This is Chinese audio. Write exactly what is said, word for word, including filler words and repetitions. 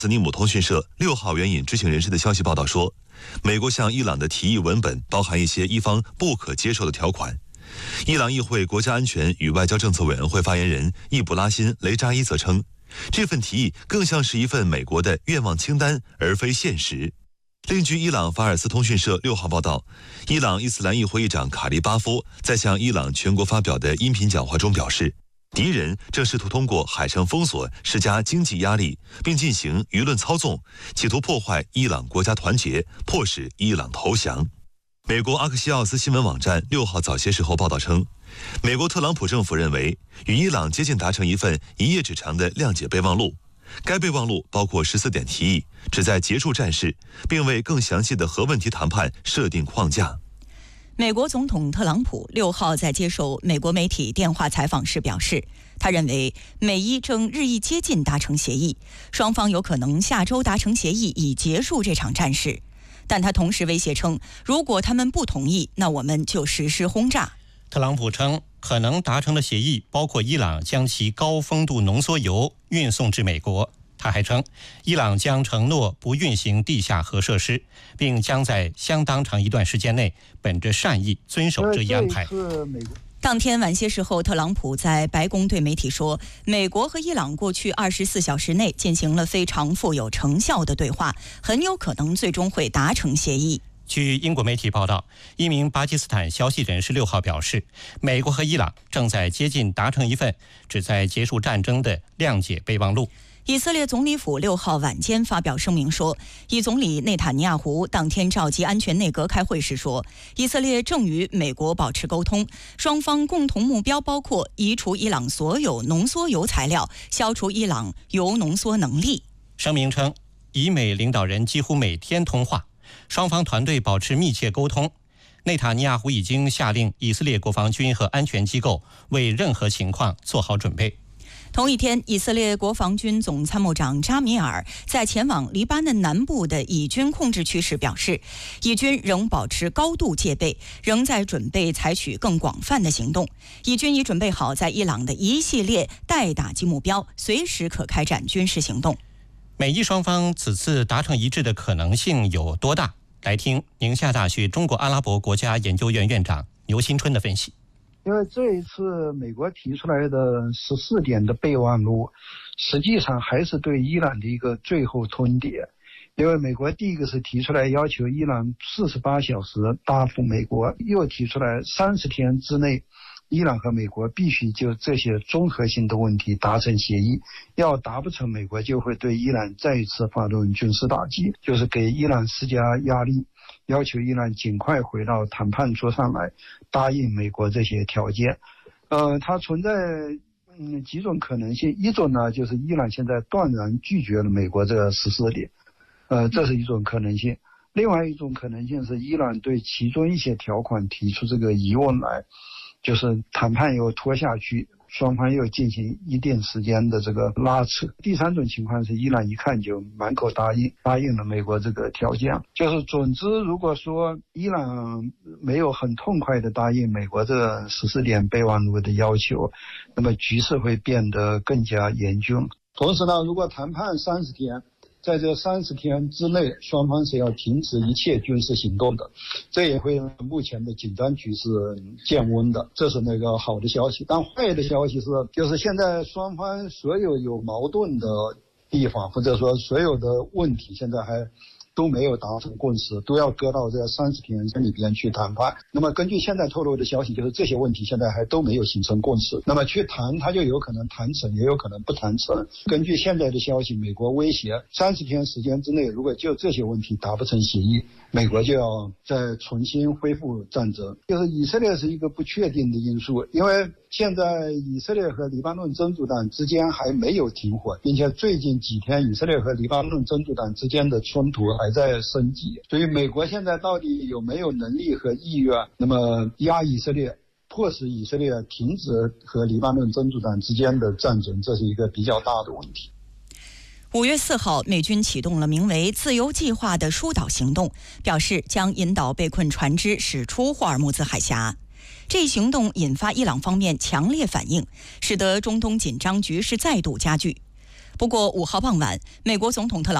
斯尼姆通讯社六号援引知情人士的消息报道说，美国向伊朗的提议文本包含一些伊方不可接受的条款。伊朗议会国家安全与外交政策委员会发言人易卜拉欣·雷扎伊则称，这份提议更像是一份美国的愿望清单，而非现实。另据伊朗法尔斯通讯社六号报道，伊朗伊斯兰议会议长卡利巴夫在向伊朗全国发表的音频讲话中表示，敌人正试图通过海上封锁施加经济压力，并进行舆论操纵，企图破坏伊朗国家团结，迫使伊朗投降。美国阿克西奥斯新闻网站六号早些时候报道称，美国特朗普政府认为与伊朗接近达成一份一页纸长的谅解备忘录，该备忘录包括十四点提议，旨在结束战事，并为更详细的核问题谈判设定框架。 美国总统特朗普六号在接受美国媒体电话采访时表示，他认为美伊正日益接近达成协议，双方有可能下周达成协议以结束这场战事。但他同时威胁称，如果他们不同意，那我们就实施轰炸。 特朗普称，可能达成的协议包括伊朗将其高丰度浓缩铀运送至美国。他还称，伊朗将承诺不运行地下核设施，并将在相当长一段时间内本着善意遵守这一安排。 当天晚些时候，特朗普在白宫对媒体说，美国和伊朗过去二十四小时内进行了非常富有成效的对话，很有可能最终会达成协议。 据英国媒体报道，一名巴基斯坦消息人士六号表示，美国和伊朗正在接近达成一份旨在结束战争的谅解备忘录。 以色列总理府六号晚间发表声明说，以总理内塔尼亚胡当天召集安全内阁开会时说，以色列正与美国保持沟通，双方共同目标包括移除伊朗所有浓缩铀材料，消除伊朗铀浓缩能力。 声明称，以美领导人几乎每天通话，双方团队保持密切沟通。内塔尼亚胡已经下令以色列国防军和安全机构为任何情况做好准备。 同一天，以色列国防军总参谋长扎米尔在前往黎巴嫩南部的以军控制区时表示，以军仍保持高度戒备，仍在准备采取更广泛的行动。以军已准备好在伊朗的一系列待打击目标，随时可开展军事行动。 美伊双方此次达成一致的可能性有多大？来听宁夏大学中国阿拉伯国家研究院院长牛新春的分析。 因为这一次美国提出来的十四点的备忘录，实际上还是对伊朗的一个最后通牒。因为美国第一个是提出来要求伊朗四十八小时答复美国，又提出来三十天之内，伊朗和美国必须就这些综合性的问题达成协议，要达不成，美国就会对伊朗再一次发动军事打击，就是给伊朗施加压力，要求伊朗尽快回到谈判桌上来，答应美国这些条件。呃，它存在嗯几种可能性，一种呢就是伊朗现在断然拒绝了美国这个十四点，呃，这是一种可能性。另外一种可能性是伊朗对其中一些条款提出这个疑问来，就是谈判又拖下去，双方又进行一定时间的这个拉扯。第三种情况是伊朗一看就满口答应，答应了美国这个条件。就是总之，如果说伊朗没有很痛快的答应美国这十四点备忘录的要求，那么局势会变得更加严峻。同时呢，如果谈判三十天，在这三十天之内，双方是要停止一切军事行动的，这也会让目前的紧张局势降温的，这是那个好的消息。但坏的消息是，就是现在双方所有有矛盾的地方，或者说所有的问题，现在还都没有达成共识，都要搁到这三十天里边去谈判。那么根据现在透露的消息，就是这些问题现在还都没有形成共识。那么去谈，它就有可能谈成，也有可能不谈成。根据现在的消息，美国威胁三十天时间之内，如果就这些问题达不成协议，美国就要再重新恢复战争。就是以色列是一个不确定的因素，因为现在以色列和黎巴嫩真主党之间还没有停火，并且最近几天以色列和黎巴嫩真主党之间的冲突还在升级，所以美国现在到底有没有能力和意愿，那么压以色列，迫使以色列停止和黎巴嫩真主党之间的战争，这是一个比较大的问题。 五月四号，美军启动了名为“自由计划”的疏导行动，表示将引导被困船只驶出霍尔木兹海峡。这一行动引发伊朗方面强烈反应，使得中东紧张局势再度加剧。 不过五号傍晚，美国总统特朗